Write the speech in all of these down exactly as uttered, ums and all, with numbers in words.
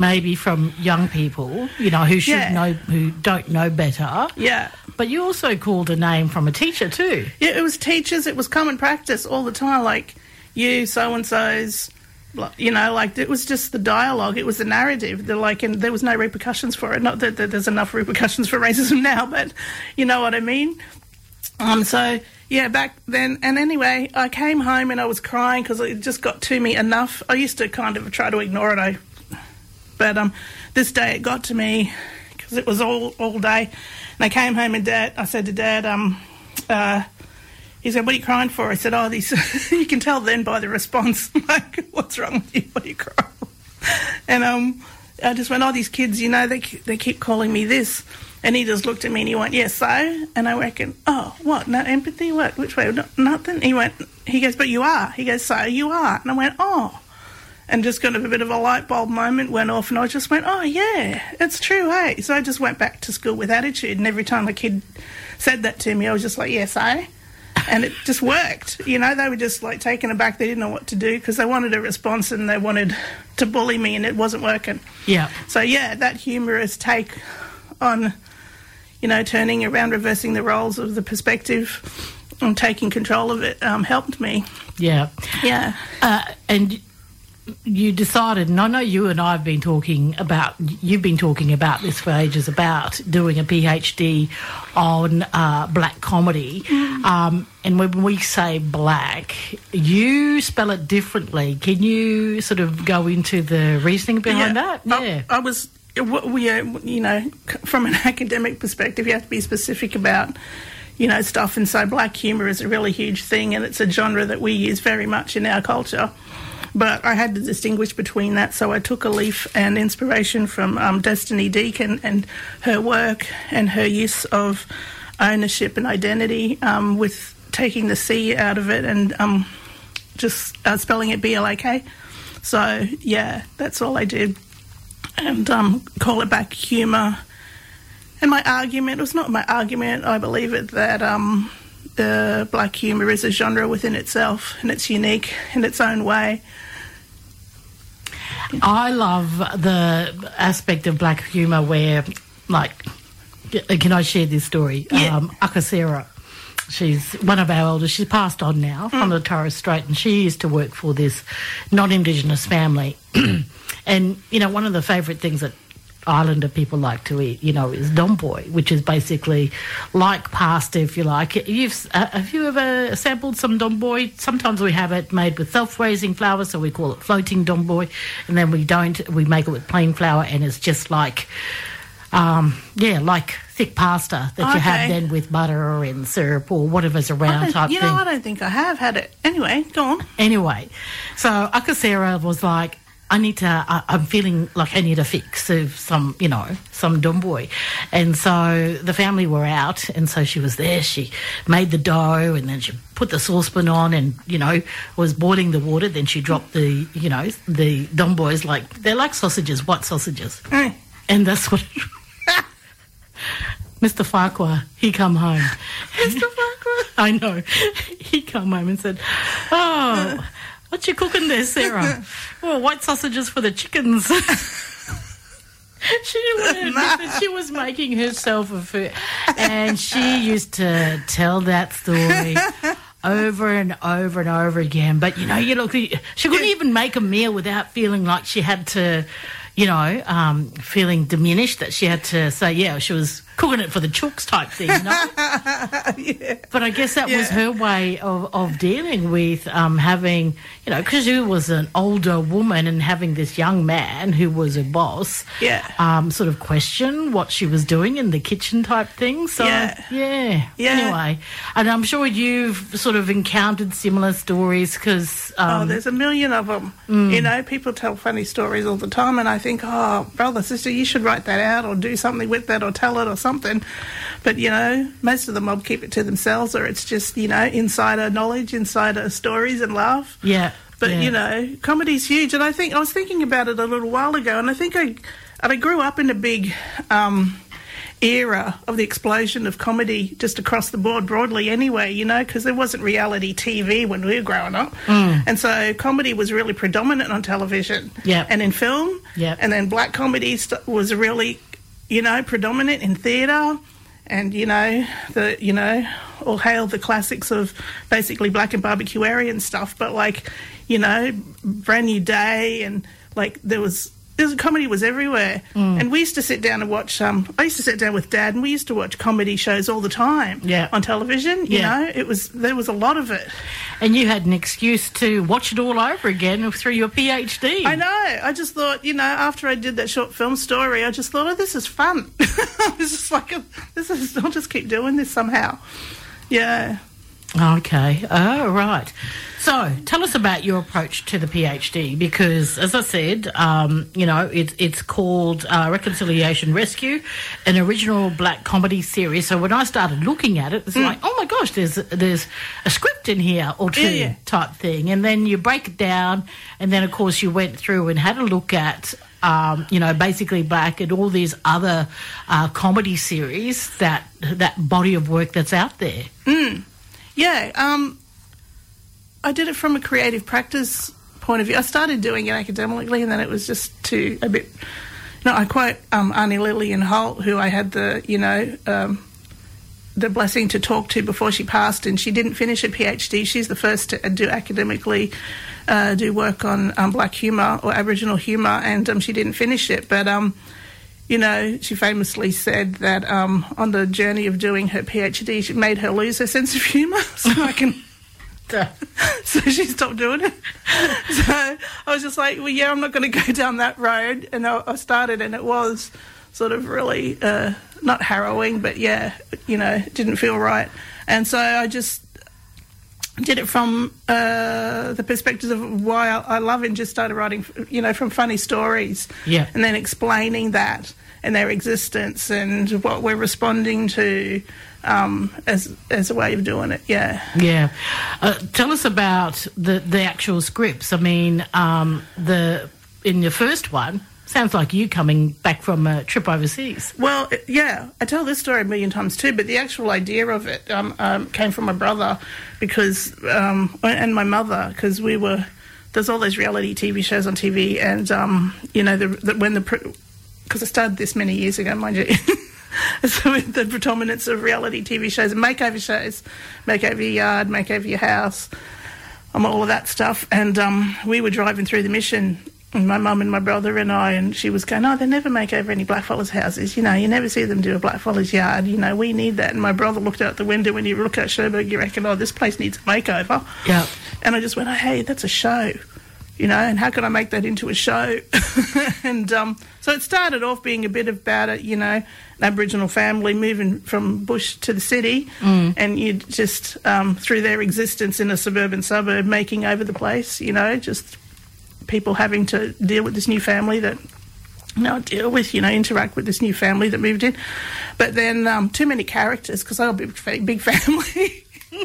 maybe from young people, you know, who should Yeah. know, who don't know better. Yeah. But you also called a name from a teacher too. Yeah, it was teachers. It was common practice all the time, like, you, so-and-so's, you know, like, it was just the dialogue. It was the narrative. The, like, and there was no repercussions for it. Not that, that there's enough repercussions for racism now, but you know what I mean? Um, so, yeah, back then, and anyway, I came home and I was crying because it just got to me enough. I used to kind of try to ignore it, I, but um, this day it got to me because it was all, all day. And I came home and Dad, I said to Dad, um, uh, he said, what are you crying for? I said, oh, these, you can tell then by the response, like, what's wrong with you? What are you crying for? And um, I just went, oh, these kids, you know, they they keep calling me this. And he just looked at me and he went, yes, so? And I reckon, oh, what, no empathy? What, which way? No, nothing? He went, he goes, but you are. He goes, so you are. And I went, oh. And just kind of a bit of a light bulb moment went off and I just went, oh, yeah, it's true, hey? So I just went back to school with attitude and every time a kid said that to me, I was just like, yes, so? And it just worked. You know, they were just, like, taken aback. They didn't know what to do because they wanted a response and they wanted to bully me and it wasn't working. Yeah. So, yeah, that humorous take on, you know, turning around, reversing the roles of the perspective and taking control of it um, helped me. Yeah. Yeah. Uh, and you decided, and I know you and I have been talking about, you've been talking about this for ages, about doing a PhD on uh, black comedy. Mm. Um, and when we say black, you spell it differently. Can you sort of go into the reasoning behind yeah. that? Yeah. I, I was, we, you know, from an academic perspective, you have to be specific about, you know, stuff. And so black humour is a really huge thing and it's a genre that we use very much in our culture. But I had to distinguish between that, so I took a leaf and inspiration from um, Destiny Deacon and her work and her use of ownership and identity um, with taking the C out of it and um, just uh, spelling it B L A K. So, yeah, that's all I did. And um, call it back humour. And my argument, it was not my argument, I believe it, that um, the black humour is a genre within itself and it's unique in its own way. I love the aspect of black humour where, like, can I share this story? Yeah. Um, Akasera, she's one of our elders. She's passed on now mm. from the Torres Strait, and she used to work for this non-Indigenous family. And, you know, one of the favourite things that Islander people like to eat, you know, is domboy, which is basically like pasta, if you like. You've uh, have you ever sampled some domboy? Sometimes we have it made with self-raising flour, so we call it floating domboy, and then we don't. We make it with plain flour, and it's just like, um, yeah, like thick pasta that okay. you have then with butter and syrup or whatever's around type you thing. know, I don't think I have had it. Anyway, go on. Anyway, so Akasera was like, I need to, I, I'm feeling like I need a fix of some, you know, some domboy. And so the family were out, and so she was there. She made the dough, and then she put the saucepan on and, you know, was boiling the water. Then she dropped the, you know, the domboys, like, they're like sausages, white sausages. Mm. And that's what... Mister Farquhar, he come home. Mister Farquhar? I know. He come home and said, oh... What you cooking there, Sarah? Oh, white sausages for the chickens. She didn't want to admit that she was making herself a food. And she used to tell that story over and over and over again. But, you know, you look, she couldn't even make a meal without feeling like she had to, you know, um, feeling diminished, that she had to say, yeah, she was cooking it for the chooks type thing, you know? Yeah. But I guess that yeah. was her way of, of dealing with um, having, you know, because she was an older woman and having this young man who was her boss yeah. um, sort of question what she was doing in the kitchen type thing. So, yeah. yeah. yeah. Anyway, and I'm sure you've sort of encountered similar stories because... Um, oh, there's a million of them. Mm. You know, people tell funny stories all the time and I think, oh, brother, sister, you should write that out or do something with that or tell it or something. But, you know, most of the mob keep it to themselves, or it's just, you know, insider knowledge, insider stories and laugh. Yeah. But, yeah. you know, comedy's huge. And I think I was thinking about it a little while ago, and I think I, I grew up in a big um, era of the explosion of comedy just across the board broadly anyway, you know, because there wasn't reality T V when we were growing up. Mm. And so comedy was really predominant on television Yep. and in film. Yep. And then black comedy st- was really, you know, predominant in theatre. And, you know, the, you know, all hail the classics of basically black and barbecuarian stuff. But, like, you know, Brand New Day and, like, there was... comedy was everywhere. Mm. And we used to sit down and watch, um, I used to sit down with Dad and we used to watch comedy shows all the time Yeah. on television, you Yeah. know. It was, there was a lot of it. And you had an excuse to watch it all over again through your PhD. I know. I just thought, you know, after I did that short film story, I just thought, oh, this is fun. It was just like, a, this is, I'll just keep doing this somehow. Yeah. Okay. Oh, right. So, tell us about your approach to the PhD, because, as I said, um, you know, it, it's called uh, Reconciliation Rescue, an original black comedy series. So when I started looking at it, it's Mm. like, oh my gosh, there's there's a script in here or two Yeah, yeah. type thing, and then you break it down, and then of course you went through and had a look at. Um, you know, basically back at all these other uh, comedy series, that that body of work that's out there. Mm. Yeah. Um, I did it from a creative practice point of view. I started doing it academically, and then it was just too a bit. No, I quote um, Arnie Lillian Holt, who I had the you know um, the blessing to talk to before she passed, and she didn't finish a PhD. She's the first to do academically uh, do work on um, black humour or Aboriginal humour, and um, she didn't finish it, but. Um, You know, she famously said that um, on the journey of doing her PhD, she made her lose her sense of humour. So I can, so she stopped doing it. So I was just like, well, yeah, I'm not going to go down that road. And I, I started, and it was sort of really uh, not harrowing, but yeah, you know, it didn't feel right. And so I just did it from uh, the perspective of why I, I love it, and just started writing, you know, from funny stories. Yeah. And then explaining that and their existence and what we're responding to um, as as a way of doing it, yeah. Yeah. Uh, tell us about the, the actual scripts. I mean, um, the in your first one, sounds like you coming back from a trip overseas. Well, it- yeah, I tell this story a million times too, but the actual idea of it um, um, came from my brother because, um, and my mother, because we were, there's all those reality T V shows on T V, and, um, you know, the, the, when the, because I started this many years ago, mind you, so with the predominance of reality T V shows and makeover shows, makeover your yard, makeover your house, um, all of that stuff, and um, we were driving through the Mission, and my mum and my brother and I, and she was going, oh, they never make over any blackfellas' houses. You know, you never see them do a blackfellas' yard. You know, we need that. And my brother looked out the window. When you look at Cherbourg, you reckon, oh, this place needs a makeover. Yeah. And I just went, oh, hey, that's a show. You know, and how can I make that into a show? and um, so it started off being a bit about it, you know, an Aboriginal family moving from bush to the city, Mm. and you just, um, through their existence in a suburban suburb, making over the place, you know, just people having to deal with this new family that, not deal with, you know, interact with this new family that moved in. But then um, too many characters, because I have a big, big family.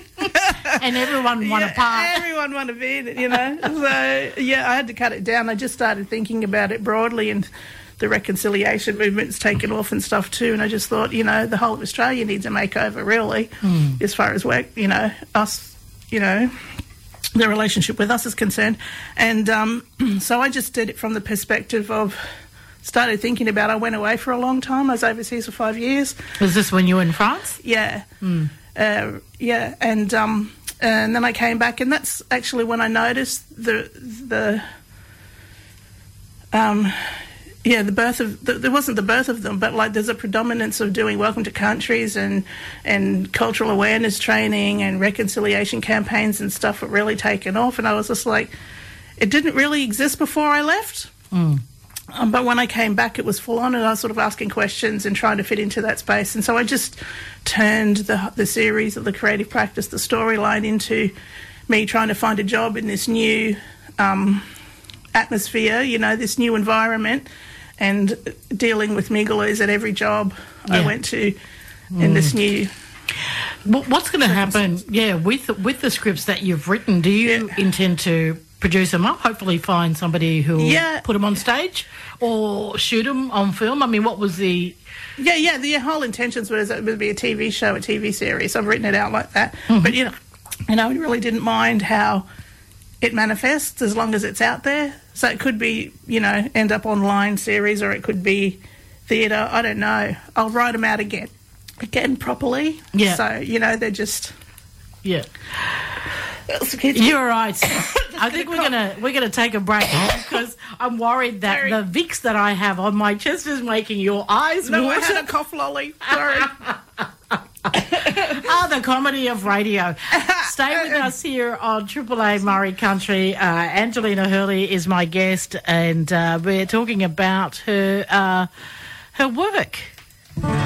And everyone want a Yeah, part. Everyone want to be in it, you know. So, yeah, I had to cut it down. I just started thinking about it broadly, and the reconciliation movement's taken off and stuff too. And I just thought, you know, the whole of Australia needs a makeover, really, Mm. as far as work, you know, us, you know, the relationship with us is concerned. And um, so I just did it from the perspective of, started thinking about, I went away for a long time. I was overseas for five years. Was this when you were in France? Yeah. Mm. Uh, yeah, and um, and then I came back, and that's actually when I noticed the the um, yeah the birth of the, there wasn't the birth of them, but like there's a predominance of doing welcome to countries and and cultural awareness training and reconciliation campaigns and stuff that really taken off, and I was just like, it didn't really exist before I left. Mm. Um, but when I came back, it was full on, and I was sort of asking questions and trying to fit into that space. And so I just turned the the series of the creative practice, the storyline, into me trying to find a job in this new um, atmosphere, you know, this new environment, and dealing with Migalus at every job Yeah. I went to in this new. Wh- What's going to happen, yeah, with, with the scripts that you've written? Do you Yeah. intend to produce them up, hopefully find somebody who will Yeah. put them on stage or shoot them on film. I mean, what was the... Yeah, yeah, the whole intentions was it would be a T V show, a T V series. I've written it out like that. Mm-hmm. But, you know, you know, we really didn't mind how it manifests as long as it's out there. So it could be, you know, end up online series, or it could be theatre. I don't know. I'll write them out again. Again, properly. Yeah. So, you know, they're just... Yeah. You're right. I think we're gonna we're gonna take a break because I'm worried that Sorry. the Vicks that I have on my chest is making your eyes No, water. I had a cough lolly. Sorry. Ah, the comedy of radio. Stay with us here on Triple A Murray Country. Uh, Angelina Hurley is my guest, and uh, we're talking about her uh, her work.